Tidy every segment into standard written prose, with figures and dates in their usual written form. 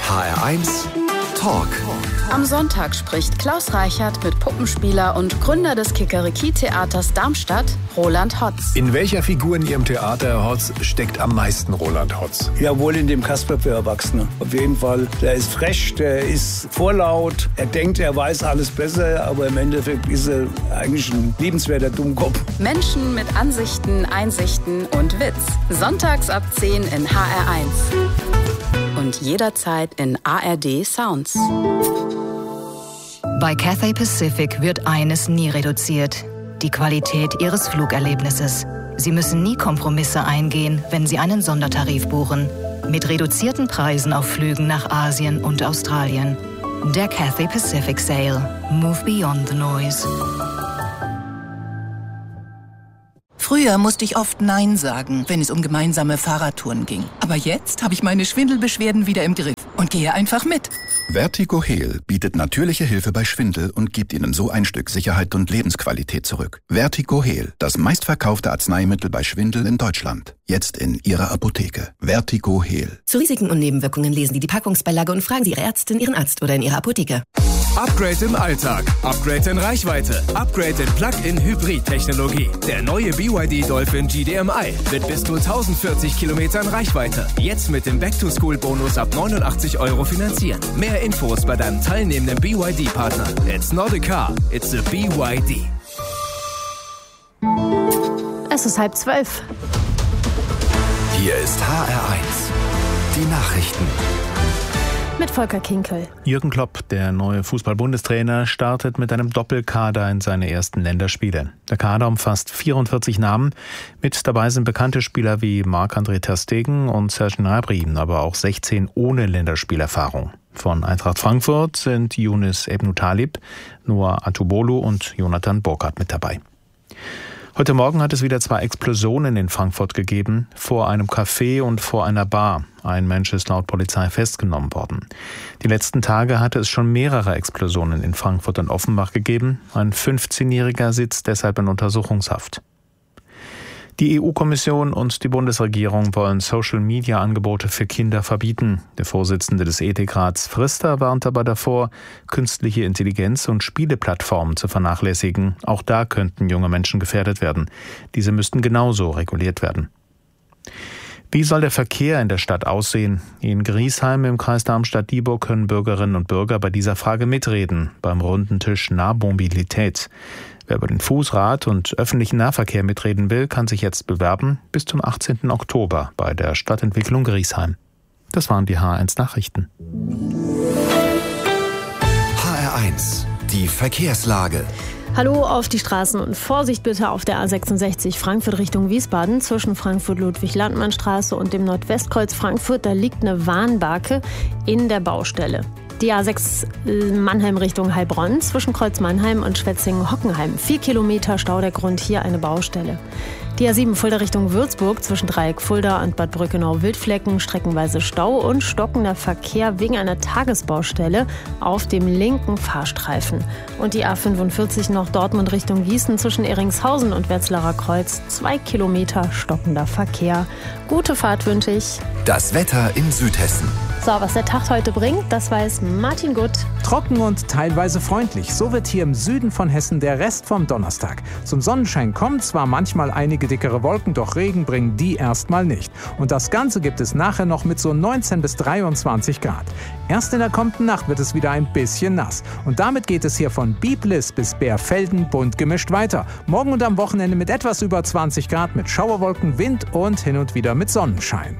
HR1 Talk. Am Sonntag spricht Klaus Reichert mit Puppenspieler und Gründer des Kikeriki-Theaters Darmstadt, Roland Hotz. In welcher Figur in Ihrem Theater, Herr Hotz, steckt am meisten Roland Hotz? Ja, wohl in dem Kasper für Erwachsene. Auf jeden Fall. Der ist frech, der ist vorlaut. Er denkt, er weiß alles besser, aber im Endeffekt ist er eigentlich ein liebenswerter Dummkopf. Menschen mit Ansichten, Einsichten und Witz. Sonntags ab 10 in HR1. Und jederzeit in ARD Sounds. Bei Cathay Pacific wird eines nie reduziert: die Qualität Ihres Flugerlebnisses. Sie müssen nie Kompromisse eingehen, wenn Sie einen Sondertarif buchen. Mit reduzierten Preisen auf Flügen nach Asien und Australien. Der Cathay Pacific Sale. Move beyond the noise. Früher musste ich oft Nein sagen, wenn es um gemeinsame Fahrradtouren ging. Aber jetzt habe ich meine Schwindelbeschwerden wieder im Griff und gehe einfach mit. Vertigo Heal bietet natürliche Hilfe bei Schwindel und gibt Ihnen so ein Stück Sicherheit und Lebensqualität zurück. Vertigo Heal, das meistverkaufte Arzneimittel bei Schwindel in Deutschland. Jetzt in Ihrer Apotheke. Vertigo Heal. Zu Risiken und Nebenwirkungen lesen Sie die Packungsbeilage und fragen Sie Ihre Ärztin, Ihren Arzt oder in Ihrer Apotheke. Upgrade im Alltag, Upgrade in Reichweite, Upgrade in Plug-in-Hybrid-Technologie. Der neue BYD Dolphin GDMI mit bis zu 1040 Kilometern Reichweite. Jetzt mit dem Back-to-School-Bonus ab 89 € finanzieren. Mehr Infos bei deinem teilnehmenden BYD-Partner. It's not a car, it's a BYD. Es ist 11:30. Hier ist HR1. Die Nachrichten. Mit Volker Kinkel. Jürgen Klopp, der neue Fußball-Bundestrainer, startet mit einem Doppelkader in seine ersten Länderspiele. Der Kader umfasst 44 Namen. Mit dabei sind bekannte Spieler wie Marc-André ter Stegen und Serge Gnabry, aber auch 16 ohne Länderspielerfahrung. Von Eintracht Frankfurt sind Younes Ebnou Talib, Noah Atubolu und Jonathan Burkhardt mit dabei. Heute Morgen hat es wieder 2 Explosionen in Frankfurt gegeben, vor einem Café und vor einer Bar. Ein Mensch ist laut Polizei festgenommen worden. Die letzten Tage hatte es schon mehrere Explosionen in Frankfurt und Offenbach gegeben. Ein 15-Jähriger sitzt deshalb in Untersuchungshaft. Die EU-Kommission und die Bundesregierung wollen Social-Media-Angebote für Kinder verbieten. Der Vorsitzende des Ethikrats Frister warnt aber davor, künstliche Intelligenz und Spieleplattformen zu vernachlässigen. Auch da könnten junge Menschen gefährdet werden. Diese müssten genauso reguliert werden. Wie soll der Verkehr in der Stadt aussehen? In Griesheim im Kreis Darmstadt-Dieburg können Bürgerinnen und Bürger bei dieser Frage mitreden, beim runden Tisch Nahmobilität. Wer über den Fuß-, Rad- und öffentlichen Nahverkehr mitreden will, kann sich jetzt bewerben bis zum 18. Oktober bei der Stadtentwicklung Griesheim. Das waren die HR1 Nachrichten. HR1, die Verkehrslage. Hallo auf die Straßen und Vorsicht bitte auf der A66 Frankfurt Richtung Wiesbaden zwischen Frankfurt-Ludwig-Landmann-Straße und dem Nordwestkreuz Frankfurt. Da liegt eine Warnbarke in der Baustelle. Die A6 Mannheim Richtung Heilbronn zwischen Kreuz Mannheim und Schwetzingen-Hockenheim. 4 Kilometer Stau, der Grund hier eine Baustelle. Die A7 Fulda Richtung Würzburg zwischen Dreieck Fulda und Bad Brückenau-Wildflecken, streckenweise Stau und stockender Verkehr wegen einer Tagesbaustelle auf dem linken Fahrstreifen. Und die A45 noch Dortmund Richtung Gießen zwischen Eringshausen und Wetzlarer Kreuz. 2 Kilometer stockender Verkehr. Gute Fahrt wünsche ich. Das Wetter in Südhessen. So, was der Tag heute bringt, das weiß Martin Gutt. Trocken und teilweise freundlich. So wird hier im Süden von Hessen der Rest vom Donnerstag. Zum Sonnenschein kommen zwar manchmal einige dickere Wolken, doch Regen bringen die erstmal nicht. Und das Ganze gibt es nachher noch mit so 19 bis 23 Grad. Erst in der kommenden Nacht wird es wieder ein bisschen nass. Und damit geht es hier von Biblis bis Bärfelden bunt gemischt weiter. Morgen und am Wochenende mit etwas über 20 Grad mit Schauerwolken, Wind und hin und wieder mit Sonnenschein.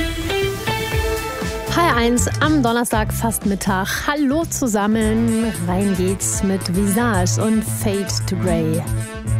HR1 am Donnerstag fast Mittag. Hallo zusammen. Rein geht's mit Visage und Fade to Grey.